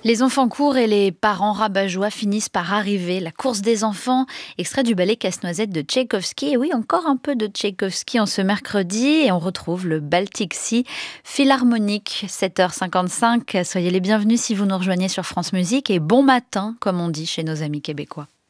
Les enfants courent et les parents rabat-joie finissent par arriver. La course des enfants, extrait du ballet Casse-Noisette de Tchaïkovski. Et oui, encore un peu de Tchaïkovski en ce mercredi. Et on retrouve le Baltic Sea Philharmonique, 7h55. Soyez les bienvenus si vous nous rejoignez sur France Musique. Et bon matin, comme on dit chez nos amis québécois.